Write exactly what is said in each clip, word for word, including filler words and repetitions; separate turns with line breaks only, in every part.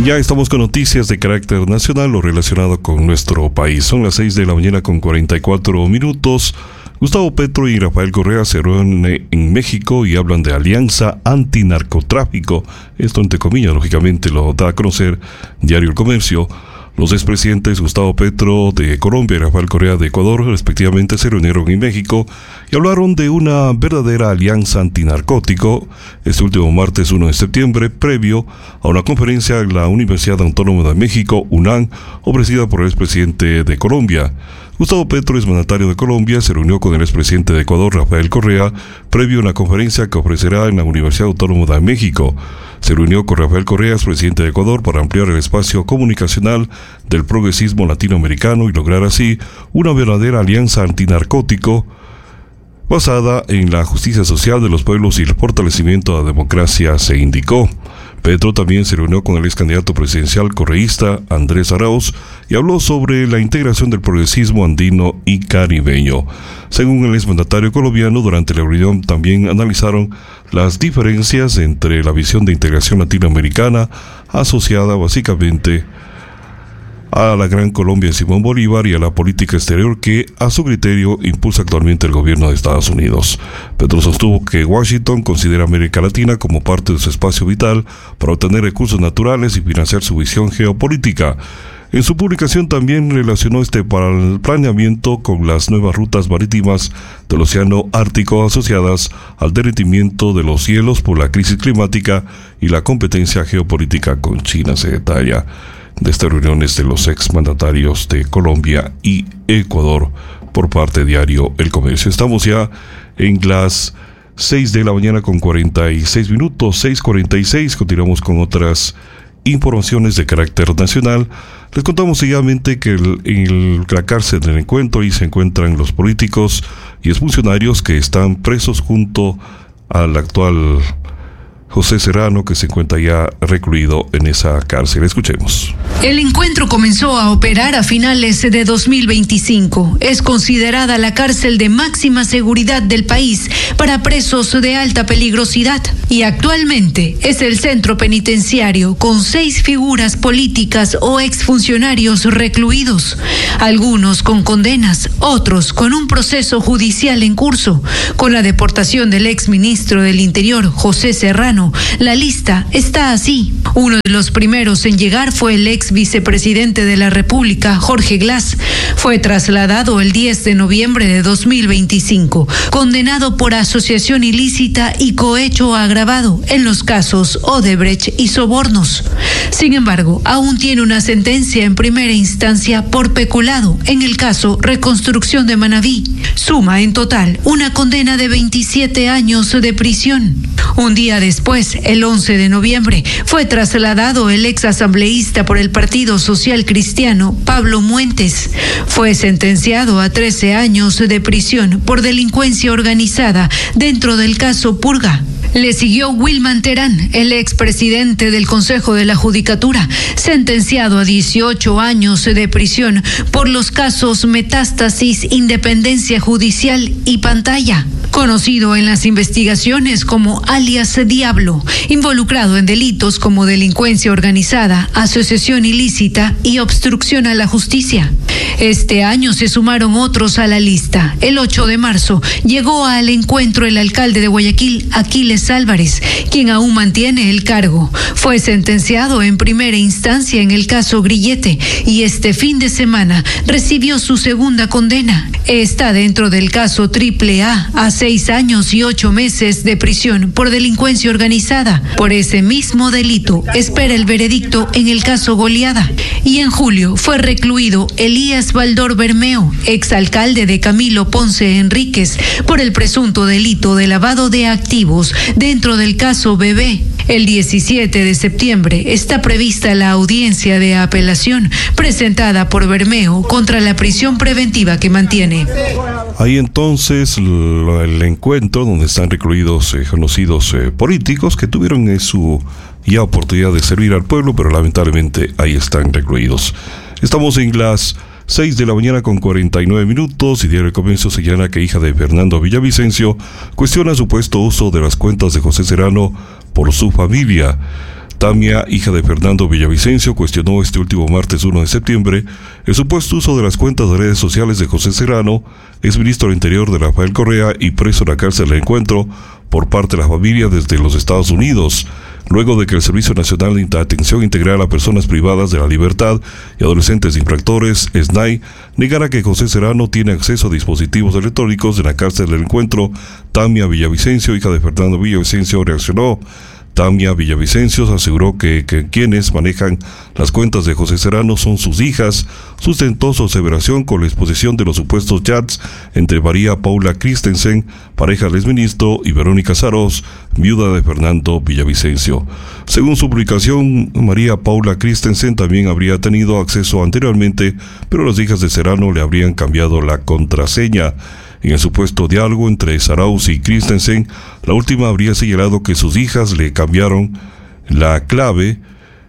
Ya estamos con noticias de carácter nacional o relacionado con nuestro país. Son las seis de la mañana con cuarenta y cuatro minutos. Gustavo Petro y Rafael Correa se reúnen en México y hablan de alianza antinarcotráfico. Esto entre comillas, lógicamente, lo da a conocer Diario El Comercio. Los expresidentes Gustavo Petro de Colombia y Rafael Correa de Ecuador, respectivamente, se reunieron en México y hablaron de una verdadera alianza antinarcótico este último martes uno de septiembre, previo a una conferencia en la Universidad Autónoma de México, UNAM, ofrecida por el expresidente de Colombia. Gustavo Petro, exmandatario de Colombia, se reunió con el expresidente de Ecuador, Rafael Correa, previo a una conferencia que ofrecerá en la Universidad Autónoma de México. Se reunió con Rafael Correa, expresidente de Ecuador, para ampliar el espacio comunicacional del progresismo latinoamericano y lograr así una verdadera alianza antinarcótico basada en la justicia social de los pueblos y el fortalecimiento de la democracia, se indicó. Petro también se reunió con el ex candidato presidencial correísta Andrés Arauz y habló sobre la integración del progresismo andino y caribeño. Según el exmandatario colombiano, durante la reunión también analizaron las diferencias entre la visión de integración latinoamericana asociada básicamente a la Gran Colombia de Simón Bolívar y a la política exterior que, a su criterio, impulsa actualmente el gobierno de Estados Unidos. Petro sostuvo que Washington considera a América Latina como parte de su espacio vital para obtener recursos naturales y financiar su visión geopolítica. En su publicación también relacionó este planeamiento con las nuevas rutas marítimas del Océano Ártico asociadas al derretimiento de los hielos por la crisis climática y la competencia geopolítica con China, se detalla de estas reuniones de los exmandatarios de Colombia y Ecuador por parte de Diario El Comercio. Estamos ya en las seis de la mañana con cuarenta y seis minutos, seis cuarenta y seis. Continuamos con otras informaciones de carácter nacional. Les contamos seguidamente que el, en la cárcel del encuentro y se encuentran los políticos y exfuncionarios que están presos junto al actual José Serrano, que se encuentra ya recluido en esa cárcel. Escuchemos.
El encuentro comenzó a operar a finales de dos mil veinticinco. Es considerada la cárcel de máxima seguridad del país para presos de alta peligrosidad y actualmente es el centro penitenciario con seis figuras políticas o exfuncionarios recluidos, algunos con condenas, otros con un proceso judicial en curso. Con la deportación del exministro del Interior, José Serrano, la lista está así. Uno de los primeros en llegar fue el ex vicepresidente de la República, Jorge Glass. Fue trasladado el diez de noviembre de dos mil veinticinco, condenado por asociación ilícita y cohecho agravado en los casos Odebrecht y sobornos. Sin embargo, aún tiene una sentencia en primera instancia por peculado en el caso Reconstrucción de Manabí. Suma en total una condena de veintisiete años de prisión. Un día después, el once de noviembre, fue trasladado el ex asambleísta por el Partido Social Cristiano, Pablo Muentes. Fue sentenciado a trece años de prisión por delincuencia organizada dentro del caso Purga. Le siguió Wilman Terán, el expresidente del Consejo de la Judicatura, sentenciado a dieciocho años de prisión por los casos Metástasis, Independencia Judicial y Pantalla, conocido en las investigaciones como alias Diablo, involucrado en delitos como delincuencia organizada, asociación ilícita y obstrucción a la justicia. Este año se sumaron otros a la lista. El ocho de marzo llegó al encuentro el alcalde de Guayaquil, Aquiles Álvarez, quien aún mantiene el cargo. Fue sentenciado en primera instancia en el caso Grillete y este fin de semana recibió su segunda condena. Está dentro del caso Triple A a seis años y ocho meses de prisión por delincuencia organizada. Por ese mismo delito espera el veredicto en el caso Goleada. Y en julio fue recluido Elías Baldor Bermeo, exalcalde de Camilo Ponce Enríquez, por el presunto delito de lavado de activos dentro del caso Bebé. El diecisiete de septiembre está prevista la audiencia de apelación presentada por Bermeo contra la prisión preventiva que mantiene.
Ahí entonces el encuentro donde están recluidos eh, conocidos eh, políticos que tuvieron eh, su ya oportunidad de servir al pueblo, pero lamentablemente ahí están recluidos. Estamos en las seis de la mañana con cuarenta y nueve minutos y Diario El Comercio señala que hija de Fernando Villavicencio cuestiona supuesto uso de las cuentas de José Serrano por su familia. Tamia, hija de Fernando Villavicencio, cuestionó este último martes uno de septiembre el supuesto uso de las cuentas de redes sociales de José Serrano, exministro del Interior de Rafael Correa y preso en la cárcel del Encuentro, por parte de la familia desde los Estados Unidos, luego de que el Servicio Nacional de Atención Integral a Personas Privadas de la Libertad y Adolescentes Infractores, S N A I, negara que José Serrano tiene acceso a dispositivos electrónicos en la cárcel del Encuentro. Tamia Villavicencio, hija de Fernando Villavicencio, reaccionó. Tamia Villavicencio aseguró que, que quienes manejan las cuentas de José Serrano son sus hijas, sustentó su aseveración con la exposición de los supuestos chats entre María Paula Christensen, pareja del exministro, y Verónica Sarós, viuda de Fernando Villavicencio. Según su publicación, María Paula Christensen también habría tenido acceso anteriormente, pero las hijas de Serrano le habrían cambiado la contraseña. En el supuesto diálogo entre Sarós y Christensen, la última habría señalado que sus hijas le cambiaron la clave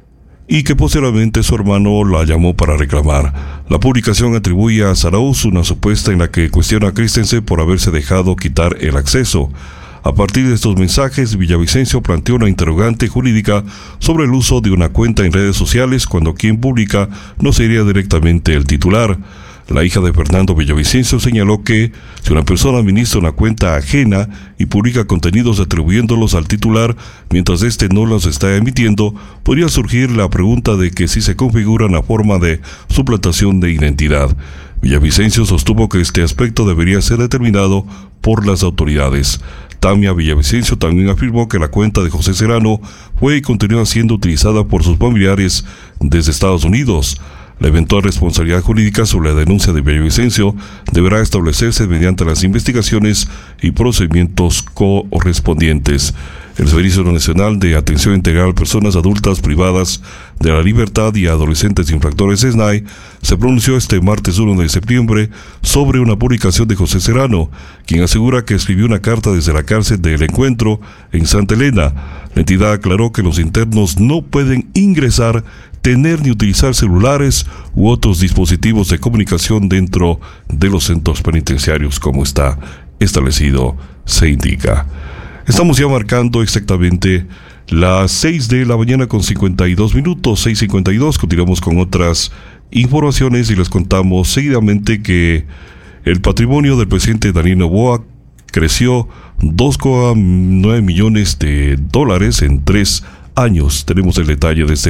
y que posteriormente su hermano la llamó para reclamar. La publicación atribuye a Sarós una supuesta en la que cuestiona a Christensen por haberse dejado quitar el acceso. A partir de estos mensajes, Villavicencio planteó una interrogante jurídica sobre el uso de una cuenta en redes sociales cuando quien publica no sería directamente el titular. La hija de Fernando Villavicencio señaló que si una persona administra una cuenta ajena y publica contenidos atribuyéndolos al titular mientras éste no los está emitiendo, podría surgir la pregunta de que si se configura una forma de suplantación de identidad. Villavicencio sostuvo que este aspecto debería ser determinado por las autoridades. Tamia Villavicencio también afirmó que la cuenta de José Serrano fue y continúa siendo utilizada por sus familiares desde Estados Unidos. La eventual responsabilidad jurídica sobre la denuncia de Villavicencio deberá establecerse mediante las investigaciones y procedimientos correspondientes. El Servicio Nacional de Atención Integral a Personas Adultas Privadas de la Libertad y Adolescentes Infractores, S N A I, se pronunció este martes uno de septiembre sobre una publicación de José Serrano, quien asegura que escribió una carta desde la cárcel del Encuentro en Santa Elena. La entidad aclaró que los internos no pueden ingresar, tener ni utilizar celulares u otros dispositivos de comunicación dentro de los centros penitenciarios, como está establecido, se indica. Estamos ya marcando exactamente las seis de la mañana con cincuenta y dos minutos, seis cincuenta y dos. Continuamos con otras informaciones y les contamos seguidamente que el patrimonio del presidente Daniel Noboa creció dos coma nueve millones de dólares en tres años. Tenemos el detalle de este